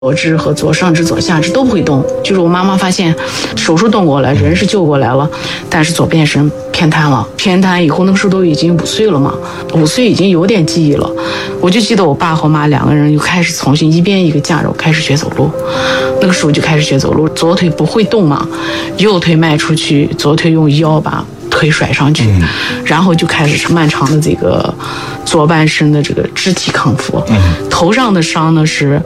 左肢和左上肢、左下肢都不会动。就是我妈妈发现手术动过来，人是救过来了，但是左边身偏瘫了。偏瘫以后，那个时候都已经5岁了嘛，5岁已经有点记忆了。我就记得我爸和妈2个人就开始重新一边一个架着开始学走路。那个时候就开始学走路，左腿不会动嘛，右腿迈出去，左腿用腰把腿甩上去，然后就开始是漫长的这个左半身的这个肢体康复。头上的伤呢是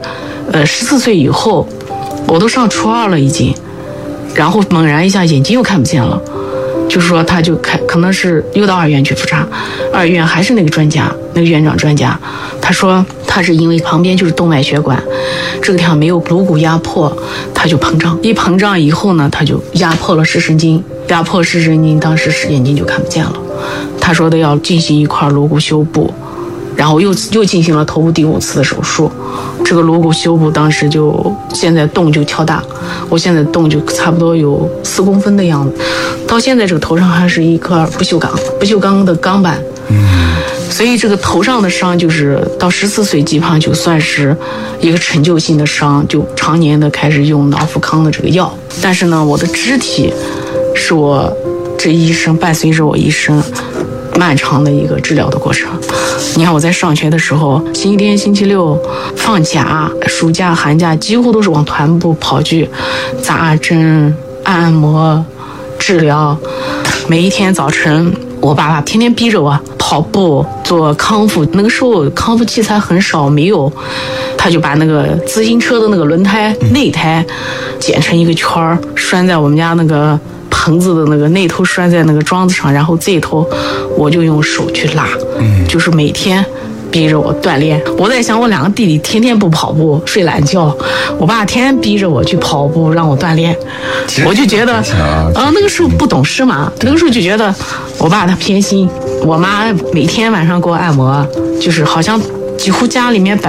14岁以后，我都上初2了已经，然后猛然一下眼睛又看不见了，就是说他就可能是又到2院去复查，2院还是那个专家，那个院长专家，他说他是因为旁边就是动脉血管，这个地方没有颅骨压迫，他就膨胀，一膨胀以后呢，他就压迫了视神经，当时眼睛就看不见了。他说的要进行一块颅骨修补，然后又进行了头部第5次的手术。这个颅骨修补当时就现在洞就跳大，我现在洞就差不多有4公分的样子，到现在这个头上还是一块不锈钢的钢板。所以这个头上的伤就是到14岁基本上就算是一个陈旧性的伤，就常年的开始用脑富康的这个药。但是呢，我的肢体是我这一生伴随着我一生漫长的一个治疗的过程。你看我在上学的时候，星期天、星期六、放假、暑假、寒假，几乎都是往团部跑去扎针、按摩、治疗。每一天早晨，我爸爸天天逼着我跑步做康复。那个时候康复器材很少，没有，他就把那个自行车的那个轮胎内胎剪成一个圈儿，拴在我们家那个棚子的那个那头，拴在那个桩子上，然后这头我就用手去拉，就是每天逼着我锻炼。我在想，我2个弟弟天天不跑步睡懒觉，我爸天天逼着我去跑步让我锻炼，我就觉得那个时候不懂事嘛，那个时候就觉得我爸他偏心。我妈每天晚上给我按摩，就是好像几乎家里面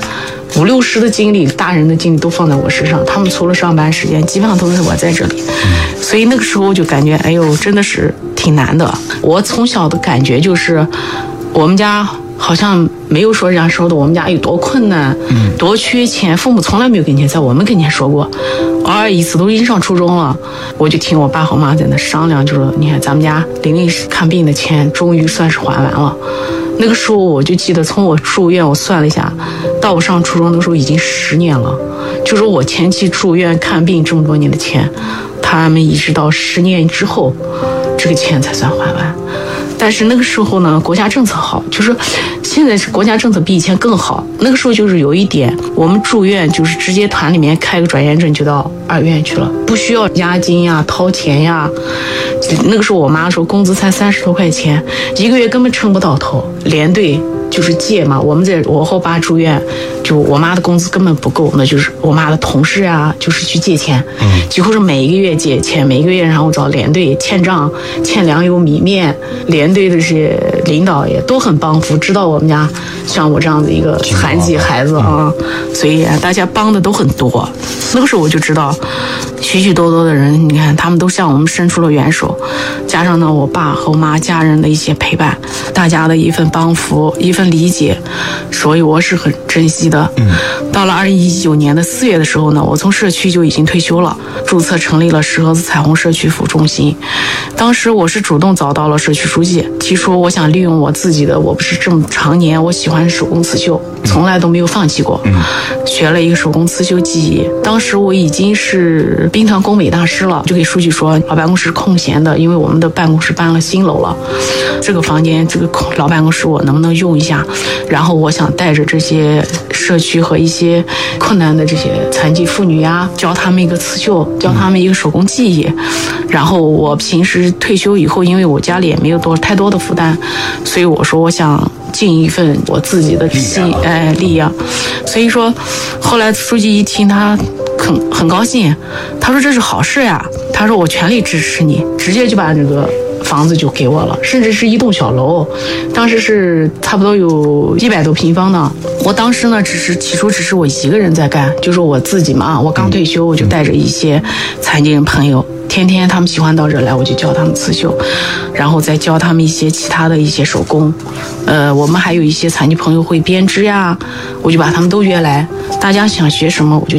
50-60%的精力，大人的精力都放在我身上，他们除了上班时间基本上都是我在这里。所以那个时候就感觉哎呦真的是挺难的。我从小的感觉就是我们家好像没有说人家说的我们家有多困难，多缺钱，父母从来没有在我们跟前说过。偶尔一次都已经上初中了，我就听我爸和妈在那商量，就说你看咱们家临看病的钱终于算是还完了。那个时候我就记得，从我住院我算了一下，到我上初中的时候已经10年了，就说我前期住院看病这么多年的钱，他们一直到10年之后这个钱才算还完。但是那个时候呢，国家政策好，就是现在是国家政策比以前更好。那个时候就是有一点，我们住院就是直接团里面开个转院证就到2院去了，不需要押金呀、掏钱呀。那个时候我妈说工资才30多块钱，一个月根本撑不到头，连队就是借嘛。我和我爸住院，就我妈的工资根本不够，那就是我妈的同事啊，就是去借钱，几乎是每一个月借钱，每一个月然后找连队欠账，欠粮油米面。连队的这些领导也都很帮扶，知道我们家像我这样的一个残疾孩子啊，所以大家帮的都很多。那个时候我就知道，许许多多的人，你看他们都向我们伸出了援手，加上呢我爸和我妈家人的一些陪伴，大家的一份帮扶，一份理解，所以我是很珍惜的。到了2019年的4月的时候呢，我从社区就已经退休了，注册成立了石河子彩虹社区服务中心。当时我是主动找到了社区书记，提出我想利用我自己的，我不是这么常年我喜欢手工刺绣，从来都没有放弃过，学了一个手工刺绣技艺。当时我已经是冰糖工美大师了，就给书记说老办公室空闲的，因为我们的办公室搬了新楼了，这个房间这个老办公室我能不能用一下，然后我想带着这些社区和一些困难的这些残疾妇女呀，教他们一个刺绣，教他们一个手工技艺。然后我平时退休以后，因为我家里也没有太多的负担，所以我说我想尽一份我自己的力量。所以说后来书记一听，他很高兴，他说这是好事呀，他说我全力支持你，直接就把这个房子就给我了，甚至是一栋小楼，当时是差不多有100多平方呢。我当时呢，起初只是我一个人在干，就是我自己嘛，我刚退休，我就带着一些残疾人朋友。天天他们喜欢到这来，我就教他们刺绣，然后再教他们一些其他的一些手工。我们还有一些残疾朋友会编织呀，我就把他们都约来，大家想学什么我就